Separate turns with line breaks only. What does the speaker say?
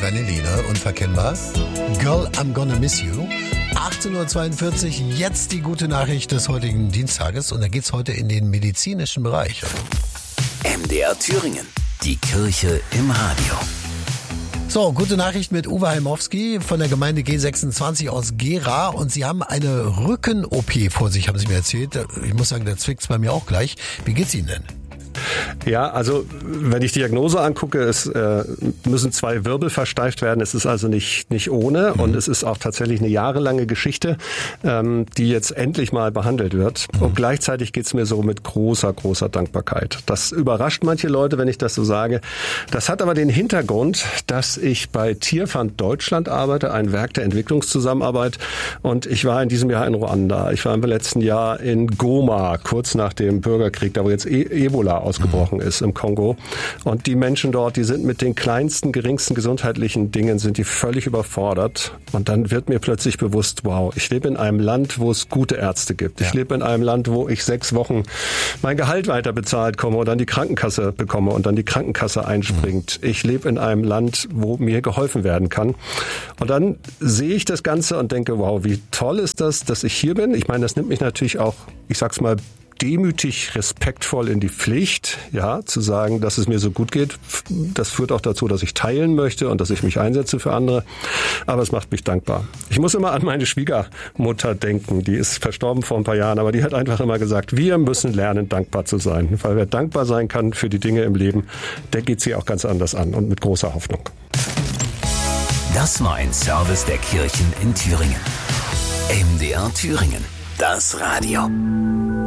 Reine Lehne, unverkennbar. Girl, I'm gonna miss you. 18.42 Uhr, jetzt die gute Nachricht des heutigen Dienstages. Und da geht's heute in den medizinischen Bereich.
MDR Thüringen, die Kirche im Radio.
So, gute Nachricht mit Uwe Heimowski von der Gemeinde G26 aus Gera. Und Sie haben eine Rücken-OP vor sich, haben Sie mir erzählt. Ich muss sagen, da zwickt's bei mir auch gleich. Wie geht's Ihnen denn?
Ja, also wenn ich die Diagnose angucke, es müssen 2 Wirbel versteift werden. Es ist also nicht ohne und es ist auch tatsächlich eine jahrelange Geschichte, die jetzt endlich mal behandelt wird. Und gleichzeitig geht's mir so mit großer Dankbarkeit. Das überrascht manche Leute, wenn ich das so sage. Das hat aber den Hintergrund, dass ich bei Tierfund Deutschland arbeite, ein Werk der Entwicklungszusammenarbeit. Und ich war in diesem Jahr in Ruanda. Ich war im letzten Jahr in Goma, kurz nach dem Bürgerkrieg, da wo jetzt Ebola ausgebrochen ist im Kongo. Und die Menschen dort, die sind mit den kleinsten, geringsten gesundheitlichen Dingen, sind die völlig überfordert. Und dann wird mir plötzlich bewusst, wow, ich lebe in einem Land, wo es gute Ärzte gibt. Ich lebe in einem Land, wo ich 6 Wochen mein Gehalt weiter bezahlt komme und dann die Krankenkasse bekomme und dann die Krankenkasse einspringt. Ich lebe in einem Land, wo mir geholfen werden kann. Und dann sehe ich das Ganze und denke, wow, wie toll ist das, dass ich hier bin. Ich meine, das nimmt mich natürlich auch, ich sag's mal, demütig, respektvoll in die Pflicht, ja, zu sagen, dass es mir so gut geht. Das führt auch dazu, dass ich teilen möchte und dass ich mich einsetze für andere. Aber es macht mich dankbar. Ich muss immer an meine Schwiegermutter denken. Die ist verstorben vor ein paar Jahren, aber die hat einfach immer gesagt, wir müssen lernen, dankbar zu sein. Weil wer dankbar sein kann für die Dinge im Leben, der geht sie auch ganz anders an und mit großer Hoffnung.
Das war ein Service der Kirchen in Thüringen. MDR Thüringen, das Radio.